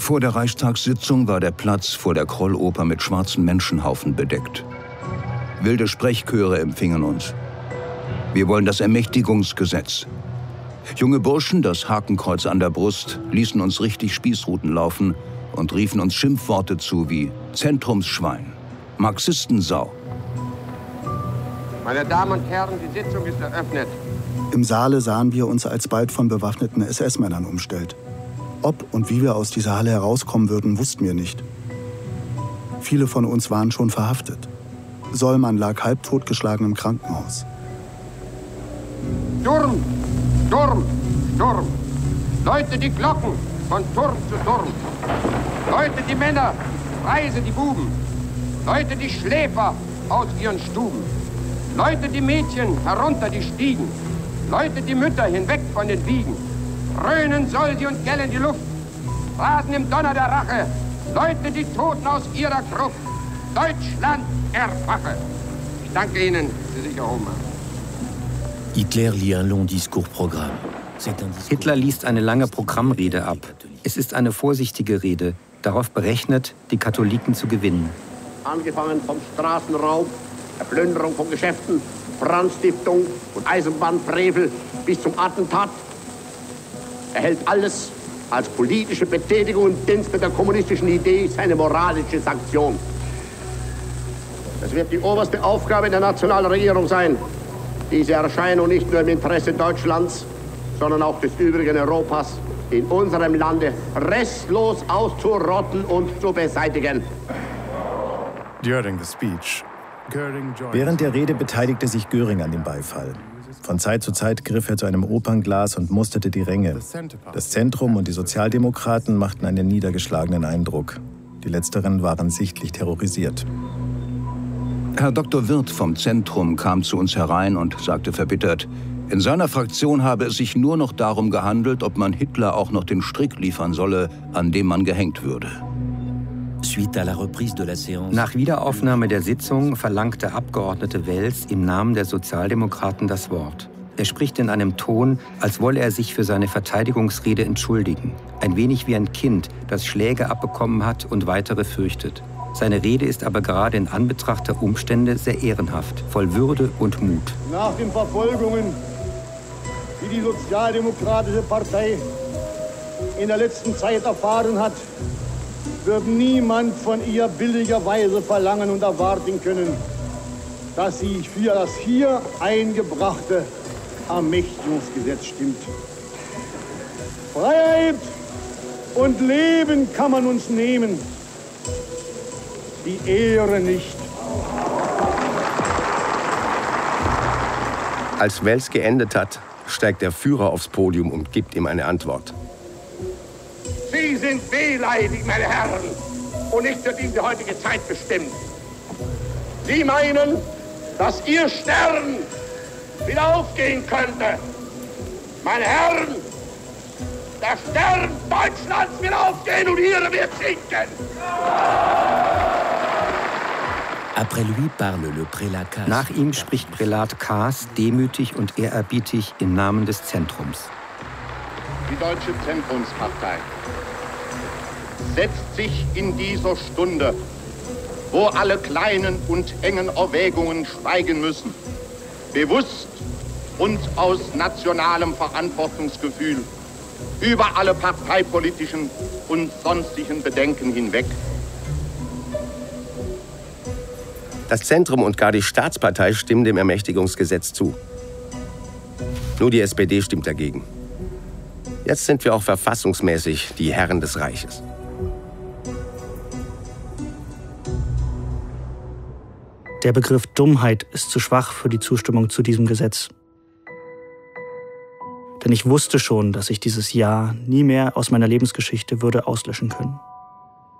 Vor der Reichstagssitzung war der Platz vor der Krolloper mit schwarzen Menschenhaufen bedeckt. Wilde Sprechchöre empfingen uns. Wir wollen das Ermächtigungsgesetz. Junge Burschen, das Hakenkreuz an der Brust, ließen uns richtig Spießruten laufen und riefen uns Schimpfworte zu wie Zentrumsschwein, Marxistensau. Meine Damen und Herren, die Sitzung ist eröffnet. Im Saale sahen wir uns alsbald von bewaffneten SS-Männern umstellt. Ob und wie wir aus dieser Halle herauskommen würden, wussten wir nicht. Viele von uns waren schon verhaftet. Sollmann lag halbtot geschlagen im Krankenhaus. Sturm, Sturm, Sturm. Läute die Glocken von Turm zu Turm. Läute die Männer, reise die Buben. Läute die Schläfer aus ihren Stuben. Läute die Mädchen herunter die Stiegen. Läute die Mütter hinweg von den Wiegen. Dröhnen soll sie und gellen die Luft. Rasen im Donner der Rache. Läute die Toten aus ihrer Gruft. Deutschland erwache. Ich danke Ihnen, dass Sie sich erhoben haben. Hitler lit un long discours-programme. Hitler liest eine lange Programmrede ab. Es ist eine vorsichtige Rede, darauf berechnet, die Katholiken zu gewinnen. Angefangen vom Straßenraub, der Plünderung von Geschäften, Brandstiftung und Eisenbahnfrevel bis zum Attentat. Er hält alles als politische Betätigung im Dienste der kommunistischen Idee seine moralische Sanktion. Es wird die oberste Aufgabe der nationalen Regierung sein, diese Erscheinung nicht nur im Interesse Deutschlands, sondern auch des übrigen Europas in unserem Lande restlos auszurotten und zu beseitigen. Während der Rede beteiligte sich Göring an dem Beifall. Von Zeit zu Zeit griff er zu einem Opernglas und musterte die Ränge. Das Zentrum und die Sozialdemokraten machten einen niedergeschlagenen Eindruck. Die Letzteren waren sichtlich terrorisiert. Herr Dr. Wirth vom Zentrum kam zu uns herein und sagte verbittert, in seiner Fraktion habe es sich nur noch darum gehandelt, ob man Hitler auch noch den Strick liefern solle, an dem man gehängt würde. Nach Wiederaufnahme der Sitzung verlangt der Abgeordnete Wels im Namen der Sozialdemokraten das Wort. Er spricht in einem Ton, als wolle er sich für seine Verteidigungsrede entschuldigen. Ein wenig wie ein Kind, das Schläge abbekommen hat und weitere fürchtet. Seine Rede ist aber gerade in Anbetracht der Umstände sehr ehrenhaft, voll Würde und Mut. Nach den Verfolgungen, die die Sozialdemokratische Partei in der letzten Zeit erfahren hat, wird niemand von ihr billigerweise verlangen und erwarten können, dass sie für das hier eingebrachte Ermächtigungsgesetz stimmt. Freiheit und Leben kann man uns nehmen, die Ehre nicht. Als Wels geendet hat, steigt der Führer aufs Podium und gibt ihm eine Antwort. Sie sind wehleidig, meine Herren, und nicht für diese heutige Zeit bestimmt. Sie meinen, dass Ihr Stern wieder aufgehen könnte. Meine Herren, der Stern Deutschlands wird aufgehen und Ihre wird sinken. Nach ihm spricht Prälat Kaas demütig und ehrerbietig im Namen des Zentrums. Die Deutsche Zentrumspartei setzt sich in dieser Stunde, wo alle kleinen und engen Erwägungen schweigen müssen, bewusst und aus nationalem Verantwortungsgefühl über alle parteipolitischen und sonstigen Bedenken hinweg. Das Zentrum und gar die Staatspartei stimmen dem Ermächtigungsgesetz zu. Nur die SPD stimmt dagegen. Jetzt sind wir auch verfassungsmäßig die Herren des Reiches. Der Begriff Dummheit ist zu schwach für die Zustimmung zu diesem Gesetz. Denn ich wusste schon, dass ich dieses Jahr nie mehr aus meiner Lebensgeschichte würde auslöschen können.